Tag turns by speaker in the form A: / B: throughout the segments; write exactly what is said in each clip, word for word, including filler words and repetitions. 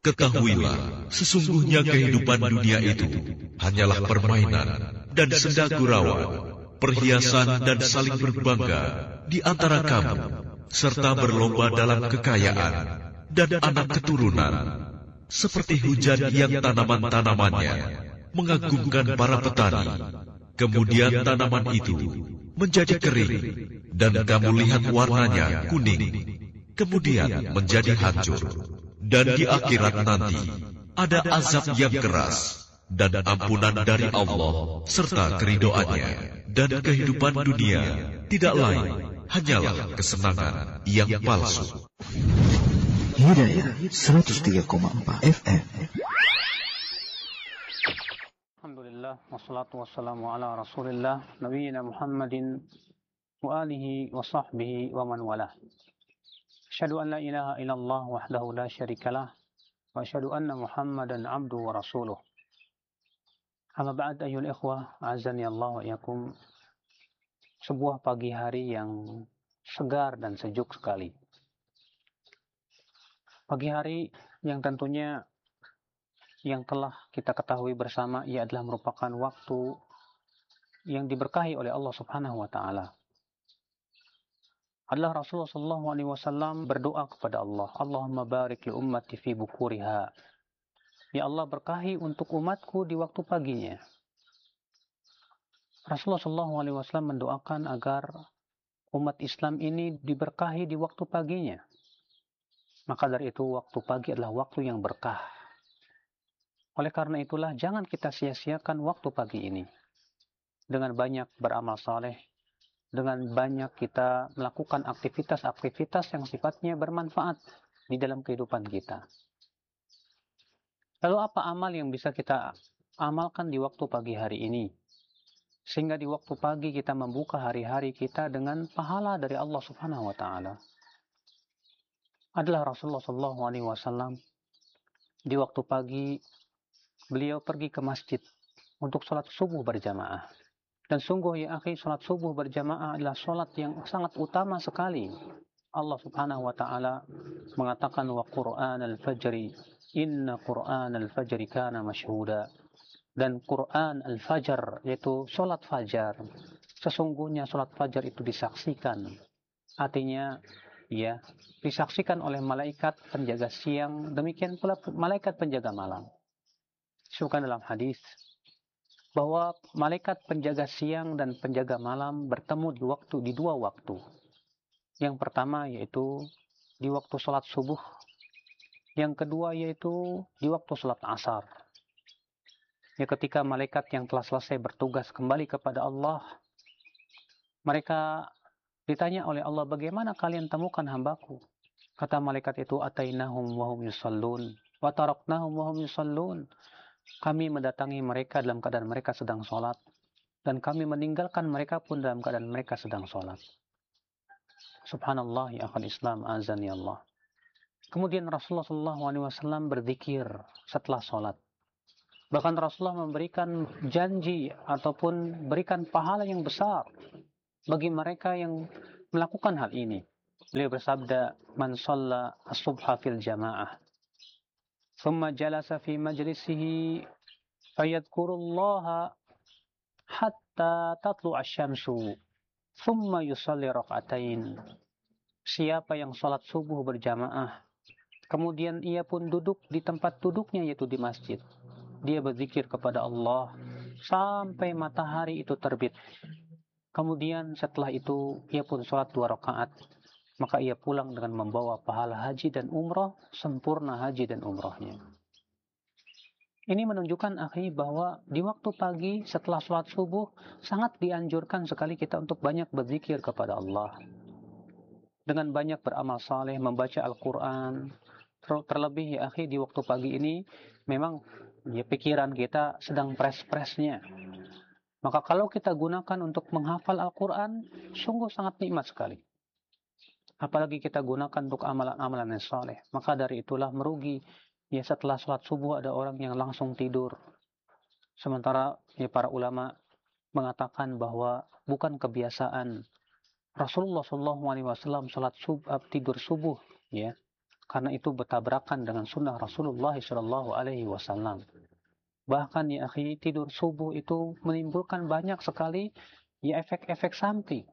A: Ketahuilah, sesungguhnya kehidupan dunia itu hanyalah permainan dan senda gurauan, perhiasan dan saling berbangga di antara kamu, serta berlomba dalam kekayaan dan anak keturunan, seperti hujan yang tanaman-tanamannya mengagumkan para petani. Kemudian tanaman itu menjadi kering, dan kamu lihat warnanya kuning, kemudian menjadi hancur. Dan di akhirat nanti ada azab yang keras dan ampunan dari Allah serta keridoannya. Dan kehidupan dunia tidak lain hanyalah kesenangan yang palsu.
B: Hidayah seratus tiga koma empat F M.
C: Alhamdulillah, wassalatu wassalamu ala rasulillah nabiyina Muhammadin wa alihi wa sahbihi wa man walah. Asyhadu an la ilaha illallah wahdahu la syarikalah wa asyhadu anna Muhammadan abduhu wa rasuluh. Amma ba'd, ayyuhal ikhwah, azani Allah wa iyyakum. Sebuah pagi hari yang segar dan sejuk sekali. Pagi hari yang tentunya yang telah kita ketahui bersama, ia adalah merupakan waktu yang diberkahi oleh Allah Subhanahu wa taala. Adalah Rasulullah sallallahu alaihi wasallam berdoa kepada Allah, Allahumma barik li ummati fi bukuriha. Ya Allah, berkahi untuk umatku di waktu paginya. Rasulullah sallallahu alaihi wasallam mendoakan agar umat Islam ini diberkahi di waktu paginya. Maka dari itu waktu pagi adalah waktu yang berkah. Oleh karena itulah jangan kita sia-siakan waktu pagi ini dengan banyak beramal saleh, dengan banyak kita melakukan aktivitas-aktivitas yang sifatnya bermanfaat di dalam kehidupan kita. Lalu apa amal yang bisa kita amalkan di waktu pagi hari ini? Sehingga di waktu pagi kita membuka hari-hari kita dengan pahala dari Allah Subhanahu wa taala. Adalah Rasulullah sallallahu alaihi wasallam di waktu pagi beliau pergi ke masjid untuk sholat subuh berjamaah. Dan sungguh ya akhi, sholat subuh berjamaah adalah sholat yang sangat utama sekali. Allah Subhanahu wa taala mengatakan wa Qur'an al-fajri inna Qur'an al-fajri kana mashhuda. Dan Quran al-fajr, yaitu sholat fajar, sesungguhnya sholat fajar itu disaksikan. Artinya ya, disaksikan oleh malaikat penjaga siang, demikian pula malaikat penjaga malam. Disebutkan dalam hadis bahwa malaikat penjaga siang dan penjaga malam bertemu di waktu di dua waktu. Yang pertama yaitu di waktu sholat subuh. Yang kedua yaitu di waktu sholat asar. Ya, ketika malaikat yang telah selesai bertugas kembali kepada Allah, mereka ditanya oleh Allah, bagaimana kalian temukan hambaku? Kata malaikat itu, atainahum wa hum yusallun wa taraknahum wa hum yusallun. Kami mendatangi mereka dalam keadaan mereka sedang sholat, dan kami meninggalkan mereka pun dalam keadaan mereka sedang sholat. Subhanallah ya akhal Islam, azani Allah. Kemudian Rasulullah sallallahu alaihi wasallam berzikir setelah sholat. Bahkan Rasulullah memberikan janji ataupun berikan pahala yang besar bagi mereka yang melakukan hal ini. Beliau bersabda, man shalla as-subha fil jamaah thumma jalasa fi majlisihi fayadhkurullaha hatta tatlu asy-syamsu thumma yusalli rak'atain. Siapa yang salat subuh berjamaah, kemudian ia pun duduk di tempat duduknya yaitu di masjid. Dia berzikir kepada Allah sampai matahari itu terbit. Kemudian setelah itu ia pun salat dua rakaat. Maka ia pulang dengan membawa pahala haji dan umrah, sempurna haji dan umrahnya. Ini menunjukkan akhi bahwa di waktu pagi setelah sholat subuh sangat dianjurkan sekali kita untuk banyak berzikir kepada Allah. Dengan banyak beramal saleh, membaca Al-Quran. Terlebih ya akhi, di waktu pagi ini memang ya pikiran kita sedang pres-presnya. Maka kalau kita gunakan untuk menghafal Al-Quran, sungguh sangat nikmat sekali. Apalagi kita gunakan untuk amalan-amalan yang saleh. Maka dari itulah merugi ya setelah sholat subuh ada orang yang langsung tidur. Sementara ya para ulama mengatakan bahwa bukan kebiasaan Rasulullah shallallahu alaihi wasallam sholat subuh, tidur subuh ya. karena itu bertabrakan dengan sunnah Rasulullah Shallallahu Alaihi Wasallam. Bahkan ya akhi, tidur subuh itu menimbulkan banyak sekali ya efek-efek samping.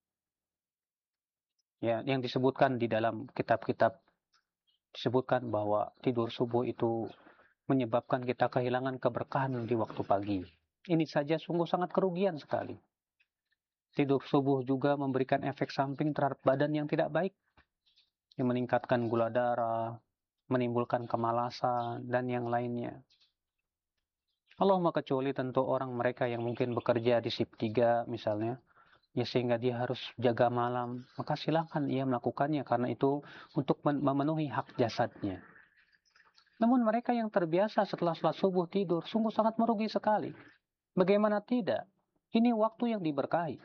C: Ya, yang disebutkan di dalam kitab-kitab disebutkan bahwa tidur subuh itu menyebabkan kita kehilangan keberkahan di waktu pagi. Ini saja sungguh sangat kerugian sekali. Tidur subuh juga memberikan efek samping terhadap badan yang tidak baik, yang meningkatkan gula darah, menimbulkan kemalasan, dan yang lainnya. Allahumma kecuali tentu orang mereka yang mungkin bekerja di shift tiga misalnya, ya sehingga dia harus jaga malam, maka silakan ia melakukannya karena itu untuk memenuhi hak jasadnya. Namun mereka yang terbiasa setelah sholat subuh tidur sungguh sangat merugi sekali. Bagaimana tidak? Ini waktu yang diberkahi.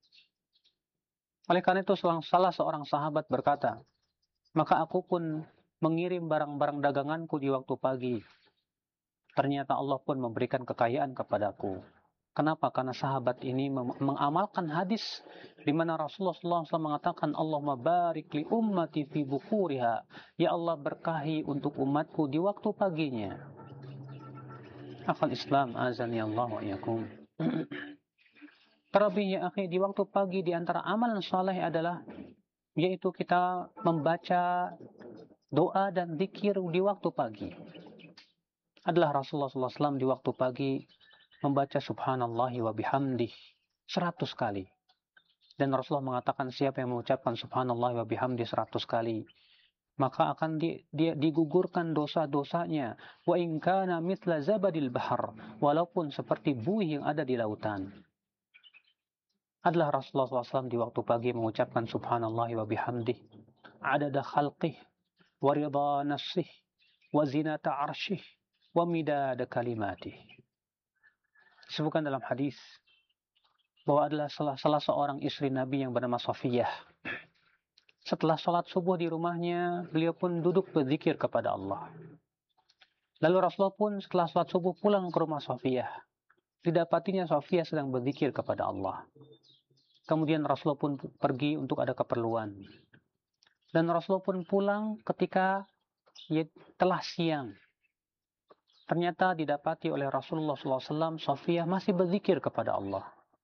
C: Oleh karena itu salah seorang sahabat berkata, maka aku pun mengirim barang-barang daganganku di waktu pagi. Ternyata Allah pun memberikan kekayaan kepadaku. Kenapa? Karena sahabat ini mengamalkan hadis di mana Rasulullah shallallahu alaihi wasallam mengatakan, Allahumma barik li ummati fi bukuriha. Ya Allah berkahi untuk umatku di waktu paginya. Akal Islam azani Allah wa iyakum. Terlebih ya akhi, di waktu pagi di antara amalan saleh adalah yaitu kita membaca doa dan zikir di waktu pagi. Adalah Rasulullah shallallahu alaihi wasallam di waktu pagi membaca subhanallahi wa bihamdih seratus kali. Dan Rasulullah mengatakan siapa yang mengucapkan subhanallahi wa bihamdih seratus kali, maka akan di, dia digugurkan dosa-dosanya. Wa in kana mithla zabadil bahar, walaupun seperti buih yang ada di lautan. Adalah Rasulullah shallallahu alaihi wasallam di waktu pagi mengucapkan subhanallahi wa bihamdih adada khalqih wa ridha nafsih wa zinata arsyih wa midada kalimatih. Disebutkan dalam hadis bahwa adalah salah, salah seorang istri Nabi yang bernama Safiyah. Setelah sholat subuh di rumahnya, beliau pun duduk berzikir kepada Allah. Lalu Rasulullah pun setelah sholat subuh pulang ke rumah Safiyah. Didapatinya Safiyah sedang berzikir kepada Allah. Kemudian Rasulullah pun pergi untuk ada keperluan. Dan Rasulullah pun pulang ketika ya, telah siang. Ternyata didapati oleh Rasulullah shallallahu alaihi wasallam Safiyah masih berzikir kepada Allah.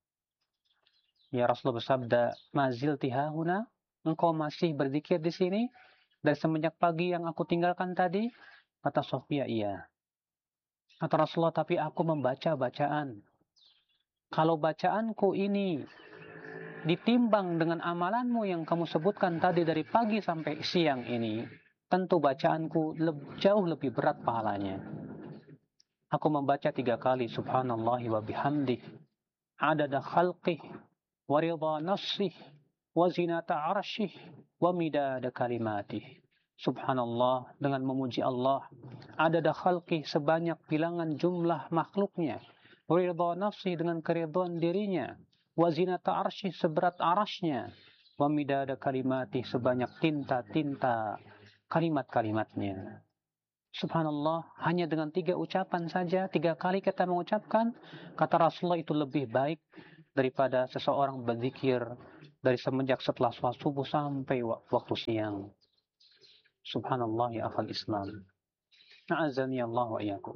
C: Ya Rasulullah bersabda, mazil tihahuna, engkau masih berzikir di sini dari semenjak pagi yang aku tinggalkan tadi? Kata Safiyah, iya. Kata Rasulullah, tapi aku membaca bacaan. Kalau bacaanku ini ditimbang dengan amalanmu yang kamu sebutkan tadi dari pagi sampai siang ini, tentu bacaanku lebih, jauh lebih berat pahalanya. Aku membaca tiga kali subhanallahi wa bihamdih adada khalqih wa ridha nafsih wa zinata arsyih wa midada kalimatih. Subhanallah, dengan memuji Allah, adada khalqih sebanyak bilangan jumlah makhluknya, wa ridha nafsih dengan keridhaan dirinya, wa zinata arsyih seberat arasnya, wa midada kalimatih sebanyak tinta-tinta kalimat-kalimatnya. Subhanallah, hanya dengan tiga ucapan saja, tiga kali kita mengucapkan, kata Rasulullah itu lebih baik daripada seseorang berzikir dari semenjak setelah sholat subuh sampai waktu siang. Subhanallah ya akhal Islam. A'azani Allah wa iyakum.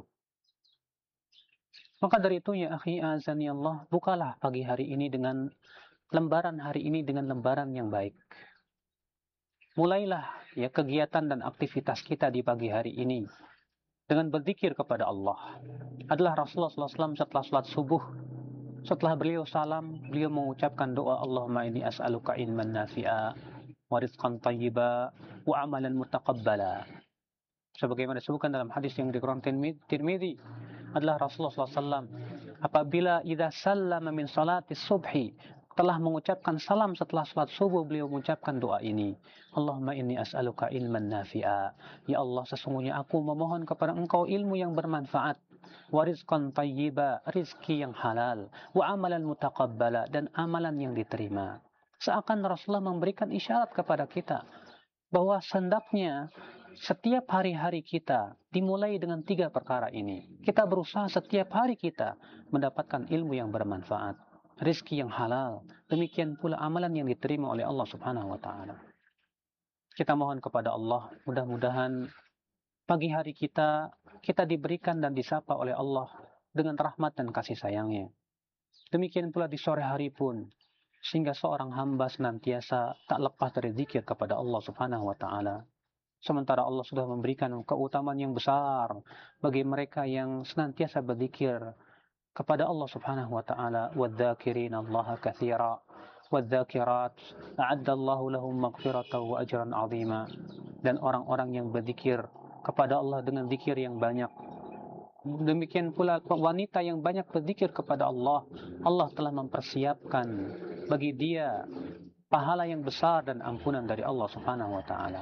C: Maka dari itu ya akhi, a'azani Allah, bukalah pagi hari ini dengan lembaran hari ini dengan lembaran yang baik. Mulailah ya kegiatan dan aktivitas kita di pagi hari ini dengan berzikir kepada Allah. Adalah Rasulullah shallallahu alaihi wasallam setelah salat subuh, setelah beliau salam, beliau mengucapkan doa, Allahumma inni as'aluka ilman nafi'a wa rizqan thayyiba wa amalan mutaqabbala. Sebagaimana disebutkan dalam hadis yang diriwayatkan Tirmidzi, adalah Rasulullah shallallahu alaihi wasallam apabila idza sallama min salati subhi, telah mengucapkan salam setelah salat subuh, beliau mengucapkan doa ini, Allahumma inni as'aluka ilman nafi'a. Ya Allah, sesungguhnya aku memohon kepada engkau ilmu yang bermanfaat, wa rizqan thayyiba, rizki yang halal, wa amalan mutaqabbala, dan amalan yang diterima. Seakan Rasulullah memberikan isyarat kepada kita bahwa hendaknya setiap hari-hari kita dimulai dengan tiga perkara ini. Kita berusaha setiap hari kita mendapatkan ilmu yang bermanfaat, rizki yang halal, demikian pula amalan yang diterima oleh Allah Subhanahu wa taala. Kita mohon kepada Allah, mudah-mudahan pagi hari kita, kita diberikan dan disapa oleh Allah dengan rahmat dan kasih sayangnya. Demikian pula di sore hari pun, sehingga seorang hamba senantiasa tak lepas dari zikir kepada Allah Subhanahu wa Ta'ala. Sementara Allah sudah memberikan keutamaan yang besar bagi mereka yang senantiasa berzikir kepada Allah Subhanahu wa Ta'ala. Wadzakirin Allah katsira wadzakirat a'adda Allah lahum maghfiratan wa ajran 'azima. Dan orang-orang yang berzikir kepada Allah dengan zikir yang banyak. Demikian pula wanita yang banyak berzikir kepada Allah, Allah telah mempersiapkan bagi dia pahala yang besar dan ampunan dari Allah Subhanahu wa Ta'ala.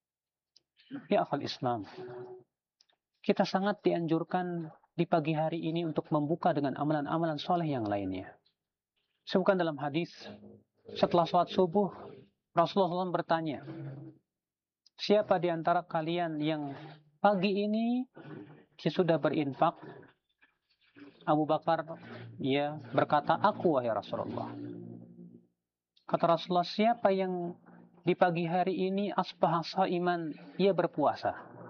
C: Ya akhal Islam, kita sangat dianjurkan di pagi hari ini untuk membuka dengan amalan-amalan soleh yang lainnya. Sebutkan dalam hadis, setelah sholat subuh, Rasulullah shallallahu alaihi wasallam bertanya, siapa di antara kalian yang pagi ini sudah berinfak? Abu Bakar ya berkata, aku wahai Rasulullah. Kata Rasulullah, siapa yang di pagi hari ini asbah shaiman, ia berpuasa?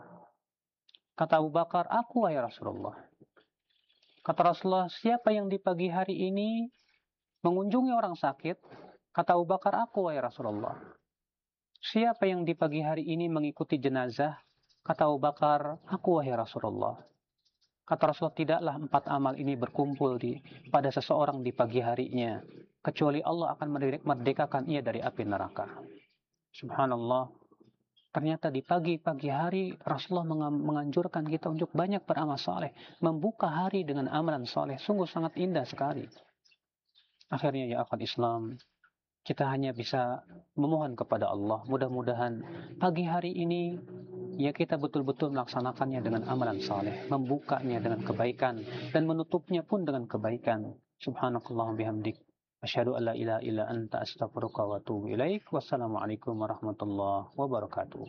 C: Kata Abu Bakar, aku wahai Rasulullah. Kata Rasulullah, siapa yang di pagi hari ini mengunjungi orang sakit? Kata Abu Bakar, aku wahai Rasulullah. Siapa yang di pagi hari ini mengikuti jenazah? Kata Abu Bakar, aku wahai Rasulullah. Kata Rasulullah, tidaklah empat amal ini berkumpul di pada seseorang di pagi harinya, kecuali Allah akan merdekakan ia dari api neraka. Subhanallah. Ternyata di pagi-pagi hari Rasulullah menganjurkan kita untuk banyak beramal saleh, membuka hari dengan amalan saleh. Sungguh sangat indah sekali. Akhirnya ya akhwat Islam, kita hanya bisa memohon kepada Allah, mudah-mudahan pagi hari ini ya kita betul-betul melaksanakannya dengan amalan saleh, membukanya dengan kebaikan dan menutupnya pun dengan kebaikan. Subhanakallah bihamdik, asyhadu an la ilaha illa anta, astaghfiruka wa atubu ilaik. Wassalamualaikum warahmatullahi wabarakatuh.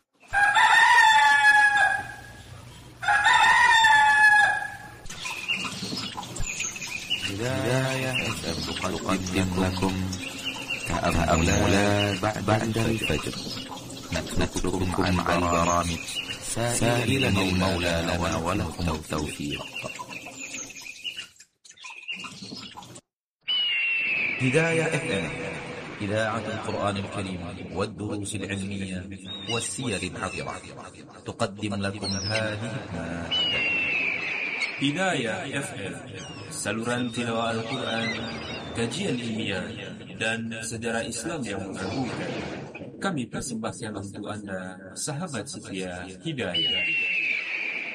D: Hidayah tuqaddim lakum ka'amulad ba'da al-fajr. نترككم عن البرامج سائلا المولى لنا ولكم التوفيق. هداية إف إم إذاعة القرآن الكريم والدروس العلمية والسير العطرة تقدم لكم هذه المادة.
E: هداية إف إم saluran tilawah Al-Quran, kajian ilmiah dan sejarah Islam yang mengagumkan. Kami persembahkan untuk Anda, sahabat setia Hidayah.